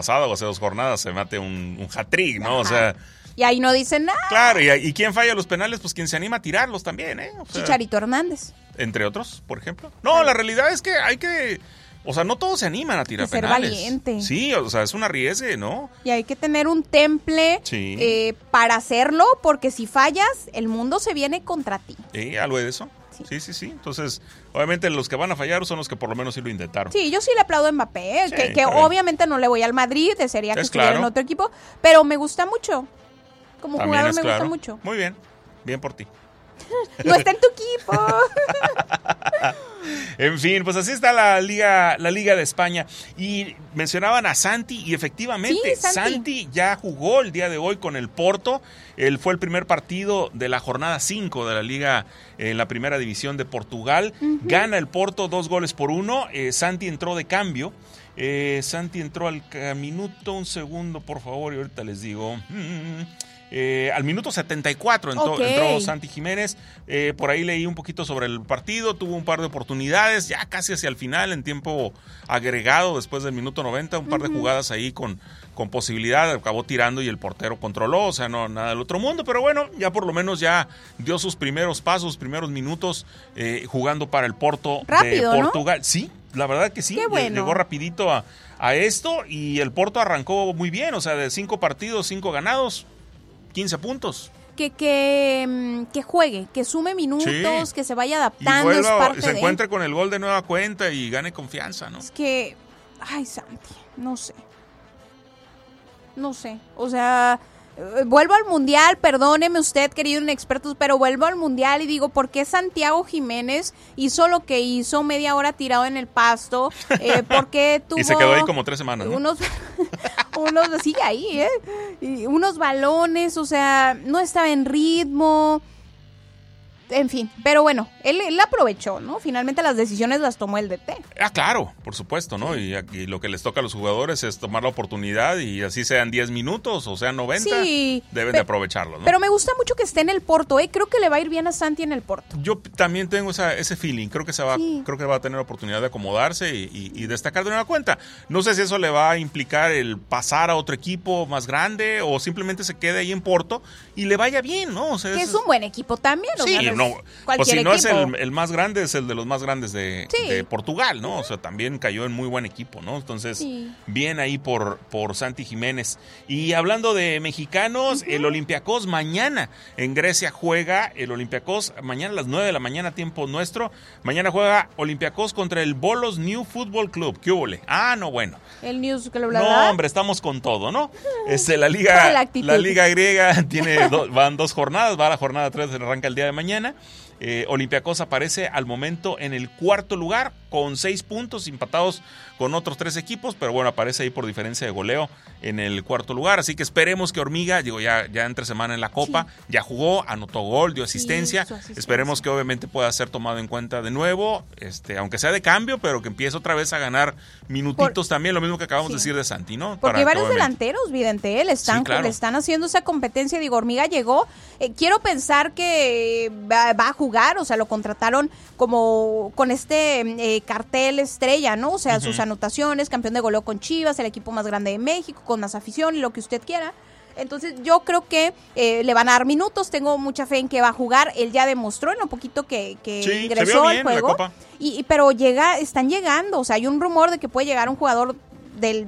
pasada o hace 2 jornadas se mete un hat-trick, ¿no? Ajá. O sea... Y ahí no dicen nada. Claro, y ¿quién falla los penales? Pues quien se anima a tirarlos también, ¿eh? O sea, Chicharito Hernández. Entre otros, por ejemplo. No, la realidad es que hay que... O sea, no todos se animan a tirar penales. Ser valiente. Sí, o sea, es un arriesgue, ¿no? Y hay que tener un temple para hacerlo, porque si fallas, el mundo se viene contra ti. Algo de eso. Sí. Entonces, obviamente los que van a fallar son los que por lo menos sí lo intentaron. Sí, yo sí le aplaudo a Mbappé, que obviamente no le voy al Madrid, desearía que estuviera en otro equipo, pero me gusta mucho. Como también jugador me gusta mucho. Muy bien, bien por ti. No está en tu equipo. En fin, pues así está la Liga de España. Y mencionaban a Santi, y efectivamente, sí, Santi ya jugó el día de hoy con el Porto. Él fue el primer partido de la jornada 5 de la Liga en la primera división de Portugal. Gana el Porto 2-1. Santi entró de cambio. Santi entró al minuto, un segundo, por favor, y ahorita les digo. Al minuto 74 entró Santi Jiménez. Por ahí leí un poquito sobre el partido. Tuvo un par de oportunidades, ya casi hacia el final, en tiempo agregado, después del minuto 90. Un par de jugadas ahí con posibilidad. Acabó tirando y el portero controló. O sea, no nada del otro mundo. Pero bueno, ya por lo menos ya dio sus primeros pasos, primeros minutos jugando para el Porto rápido, de Portugal. ¿no? Sí, la verdad que sí. Qué bueno. Llegó rapidito a esto, y el Porto arrancó muy bien. O sea, de 5 partidos, 5 ganados. 15 puntos. Que juegue, que sume minutos, que se vaya adaptando. Y vuelva, se encuentre con el gol de nueva cuenta y gane confianza, ¿no? Es que, Santi, no sé. O sea, vuelvo al Mundial, perdóneme usted, querido inexpertos, pero vuelvo al Mundial y digo, ¿por qué Santiago Jiménez hizo lo que hizo, media hora tirado en el pasto? ¿Por qué tuvo... Y se quedó ahí como 3 semanas, ¿no? Sigue ahí, y unos balones, o sea, no estaba en ritmo. En fin, pero bueno, él aprovechó, ¿no? Finalmente las decisiones las tomó el DT. Claro, por supuesto, ¿no? Y aquí lo que les toca a los jugadores es tomar la oportunidad, y así sean 10 minutos o sean 90, deben de aprovecharlo, ¿no? Pero me gusta mucho que esté en el Porto, creo que le va a ir bien a Santi en el Porto. Yo también tengo ese feeling, creo que va a tener oportunidad de acomodarse y destacar de nueva cuenta. No sé si eso le va a implicar el pasar a otro equipo más grande, o simplemente se quede ahí en Porto y le vaya bien, ¿no? O sea, que es un buen equipo también, ¿no? Sí, no, pues si no equipo. Es el más grande, es el de los más grandes de Portugal, ¿no? O sea, también cayó en muy buen equipo, ¿no? Entonces, bien ahí por Santi Jiménez. Y hablando de mexicanos, el Olympiacos mañana en Grecia juega. El Olympiacos mañana a las 9 de la mañana, tiempo nuestro. Mañana juega Olympiacos contra el Bolos New Football Club. ¿Qué hubo? No, bueno. El News que lo No, hombre, estamos con todo, ¿no? La Liga griega van 2 jornadas, va a la jornada 3, arranca el día de mañana. Olympiacos aparece al momento en el 4º lugar con 6 puntos, empatados con otros 3 equipos, pero bueno, aparece ahí por diferencia de goleo en el 4º lugar, así que esperemos que Hormiga, ya entre semana en la Copa, ya jugó, anotó gol, dio asistencia, esperemos que obviamente pueda ser tomado en cuenta de nuevo, aunque sea de cambio, pero que empiece otra vez a ganar minutitos también, lo mismo que acabamos de decir de Santi, ¿no? Porque hay varios delanteros, vidente, le están haciendo esa competencia. Digo, Hormiga llegó, quiero pensar que va a jugar, o sea, lo contrataron como con este cartel estrella, ¿no? O sea, sus anotaciones, campeón de goleo con Chivas, el equipo más grande de México, con más afición y lo que usted quiera. Entonces yo creo que le van a dar minutos, tengo mucha fe en que va a jugar. Él ya demostró en lo poquito que ingresó al juego, pero están llegando, o sea, hay un rumor de que puede llegar un jugador de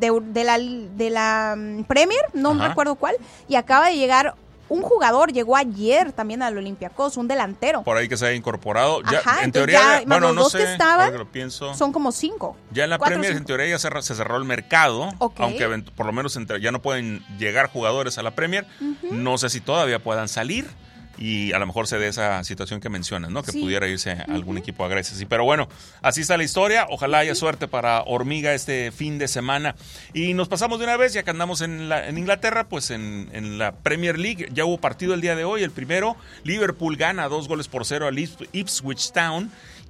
la Premier, no recuerdo cuál, y acaba de llegar un jugador, llegó ayer también al Olympiacos, un delantero. Por ahí que se haya incorporado. En teoría, los dos que estaban lo pienso, son como 5. Ya en la Premier, en teoría, ya se cerró el mercado, aunque por lo menos ya no pueden llegar jugadores a la Premier. No sé si todavía puedan salir. Y a lo mejor se dé esa situación que mencionas, ¿no? Que pudiera irse a algún equipo a Grecia. Sí, pero bueno, así está la historia. Ojalá haya suerte para Hormiga este fin de semana. Y nos pasamos de una vez, ya que andamos en Inglaterra, pues en la Premier League. Ya hubo partido el día de hoy, el primero. Liverpool gana 2-0 al Ipswich Town.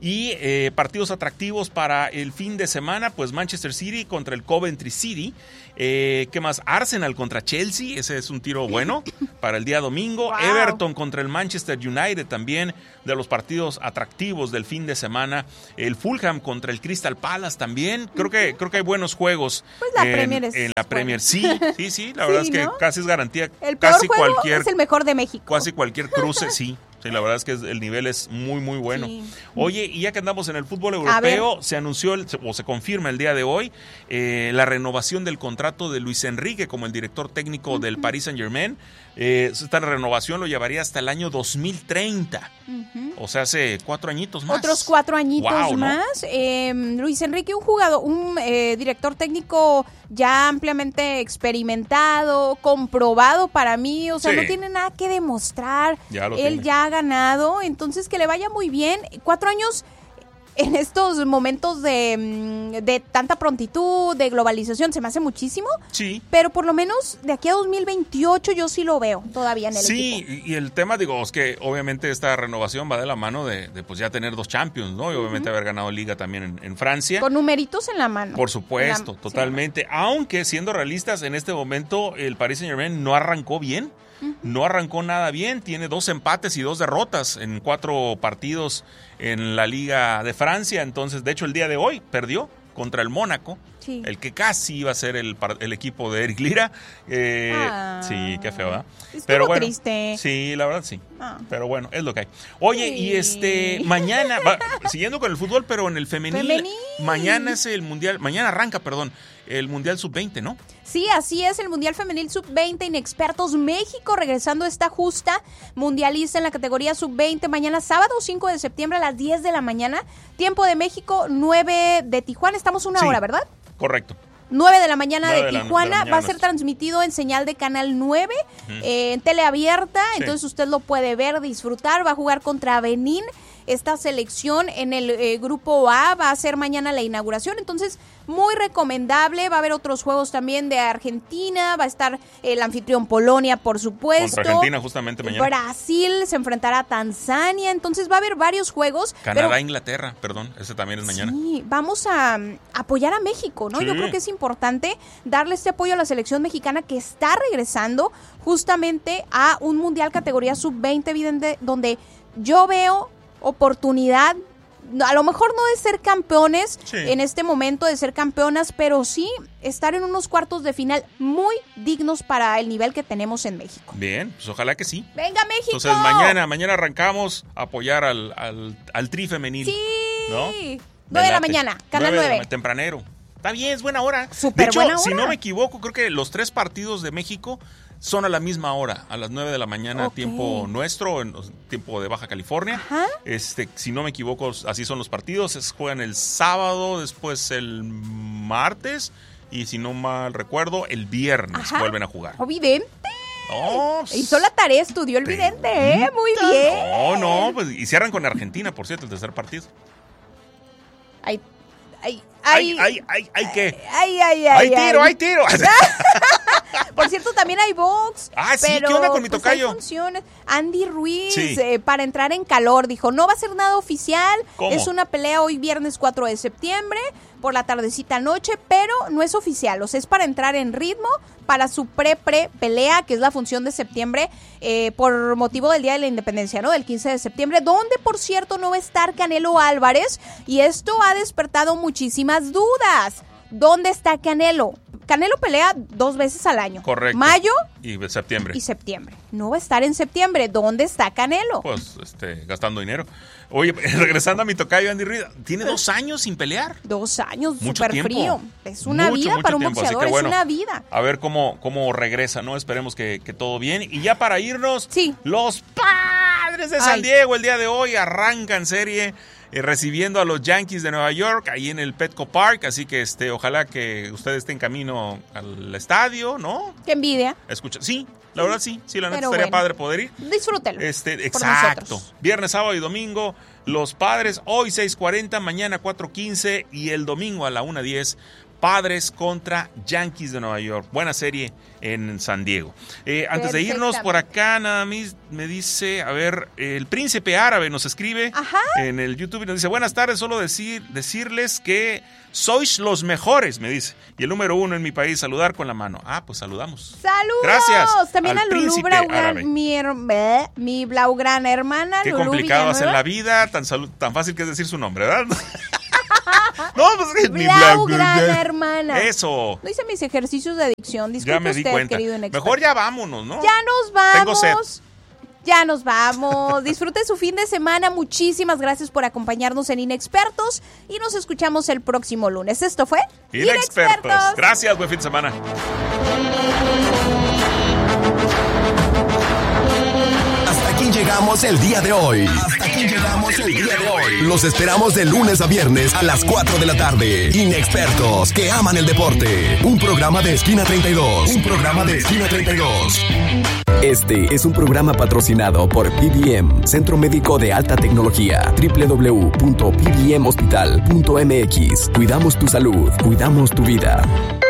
Y partidos atractivos para el fin de semana, pues Manchester City contra el Coventry City. ¿Qué más? Arsenal contra Chelsea, ese es un tiro bueno para el día domingo. Wow. Everton contra el Manchester United, también de los partidos atractivos del fin de semana. El Fulham contra el Crystal Palace también. Creo que hay buenos juegos. Pues la Premier es en la Premier. buena. Sí, la verdad es que casi es garantía. El peor casi juego cualquier, es el mejor de México. casi cualquier cruce, sí. Sí, la verdad es que el nivel es muy, muy bueno. Sí. Oye, y ya que andamos en el fútbol europeo, se anunció se confirma el día de hoy la renovación del contrato de Luis Enrique como el director técnico del Paris Saint-Germain. Esta renovación lo llevaría hasta el año 2030. O sea, hace 4 añitos más. Otros 4 añitos wow, más. Luis Enrique, un director técnico ya ampliamente experimentado, comprobado para mí. O sea, Sí. no tiene nada que demostrar. Él tiene. ya ha ganado. Entonces, que le vaya muy bien. 4 años en estos momentos de tanta prontitud, de globalización, se me hace muchísimo. Sí. Pero por lo menos de aquí a 2028 yo sí lo veo todavía en el equipo. Sí, y el tema, digo, es que obviamente esta renovación va de la mano de pues ya tener 2 Champions, ¿no? Y obviamente haber ganado Liga también en Francia. Con numeritos en la mano. Por supuesto, totalmente. Sí. Aunque, siendo realistas, en este momento el Paris Saint-Germain no arrancó bien. No arrancó nada bien, tiene 2 empates y 2 derrotas en 4 partidos en la Liga de Francia. Entonces, de hecho, el día de hoy perdió contra el Mónaco, sí. El que casi iba a ser el equipo de Eric Lira. Sí, qué feo, ¿verdad? Pero bueno, triste. Sí, la verdad sí. Pero bueno, es lo que hay. Oye, sí. Y mañana, siguiendo con el fútbol, pero en el femenil. Mañana es el Mundial, mañana arranca, el Mundial Sub-20, ¿no? Sí, así es, el Mundial Femenil Sub-20 Inexpertos México, regresando a esta justa mundialista en la categoría Sub-20, mañana sábado 5 de septiembre a las 10 de la mañana, tiempo de México, 9 de Tijuana, estamos una hora, ¿verdad? Correcto. 9 de la mañana de Tijuana, va a ser transmitido en señal de Canal 9, en teleabierta, entonces usted lo puede ver, disfrutar, va a jugar contra Benín. Esta selección en el grupo A va a ser mañana la inauguración, entonces muy recomendable. Va a haber otros juegos también de Argentina, va a estar el anfitrión Polonia, por supuesto. Contra Argentina justamente mañana. Brasil se enfrentará a Tanzania, entonces va a haber varios juegos. Canadá, Inglaterra, perdón, ese también es mañana. Sí, vamos a apoyar a México, ¿no? Sí. Yo creo que es importante darle este apoyo a la selección mexicana que está regresando justamente a un Mundial categoría Sub-20, donde yo veo oportunidad, a lo mejor no de ser campeones en este momento, de ser campeonas, pero sí estar en unos cuartos de final muy dignos para el nivel que tenemos en México. Bien, pues ojalá que sí. ¡Venga, México! Entonces mañana arrancamos a apoyar al tri femenil. Sí, ¿no? 9 de la mañana, Canal 9. Tempranero. Está bien, es buena hora. Súper buena hora. Si no me equivoco, creo que los 3 partidos de México son a la misma hora, a las 9 de la mañana, tiempo nuestro, en tiempo de Baja California. Ajá. Si no me equivoco, así son los partidos. Se juegan el sábado, después el martes y, si no mal recuerdo, el viernes vuelven a jugar. ¡Oh, vidente! Oh, hizo la tarea, estudió el vidente, muy bien. No, pues y cierran con Argentina, por cierto, el tercer partido. Ay, ¿qué? Hay tiro. Por cierto, también hay box. Sí, ¿qué onda con mi tocayo? Hay funciones. Andy Ruiz, para entrar en calor, dijo, no va a ser nada oficial. ¿Cómo? Es una pelea hoy viernes 4 de septiembre, por la tardecita noche, pero no es oficial. O sea, es para entrar en ritmo para su pre-pelea, que es la función de septiembre, por motivo del Día de la Independencia, ¿no? Del 15 de septiembre, donde, por cierto, no va a estar Canelo Álvarez, y esto ha despertado muchísimas dudas. ¿Dónde está Canelo? Canelo pelea 2 veces al año. Correcto. Mayo y septiembre. No va a estar en septiembre. ¿Dónde está Canelo? Pues gastando dinero. Oye, regresando a mi tocayo Andy Ruiz, tiene 2 años sin pelear. 2 años, mucho súper tiempo. Frío. Es una vida para un boxeador, bueno, es una vida. A ver cómo regresa, ¿no? Esperemos que todo bien. Y ya para irnos, los Padres de San Diego el día de hoy arrancan serie recibiendo a los Yankees de Nueva York ahí en el Petco Park, así que ojalá que usted esté en camino al estadio, ¿no? Qué envidia. Escucha, sí, la verdad sí, la neta estaría padre poder ir. Disfrútelo. Exacto. Viernes, sábado y domingo, los Padres hoy 6:40, mañana 4:15 y el domingo a la 1:10. Padres contra Yankees de Nueva York. Buena serie en San Diego. Antes de irnos por acá, nada más me dice, a ver, el Príncipe Árabe nos escribe en el YouTube y nos dice, buenas tardes, solo decirles que sois los mejores, me dice. Y el número 1 en mi país, saludar con la mano. Ah, pues saludamos. ¡Saludos! Gracias. También a Lulú Blaugrana, mi Blaugrana hermana. Qué Lulú complicado Villanueva. hacer la vida, tan fácil que es decir su nombre, ¿verdad? No, pues mi Blaugrana hermana. Eso. No hice mis ejercicios de adicción. Disculpe Ya me di usted, cuenta. querido inexperto. Mejor ya vámonos, ¿no? Ya nos vamos. Tengo sed. Ya nos vamos. Disfrute su fin de semana. Muchísimas gracias por acompañarnos en Inexpertos y nos escuchamos el próximo lunes. Esto fue Inexpertos. Gracias, buen fin de semana. Hasta aquí llegamos el día de hoy. Los esperamos de lunes a viernes a las 4 de la tarde. Inexpertos que aman el deporte. Un programa de Esquina 32. Este es un programa patrocinado por PBM, Centro Médico de Alta Tecnología. www.pbmhospital.mx. Cuidamos tu salud, cuidamos tu vida.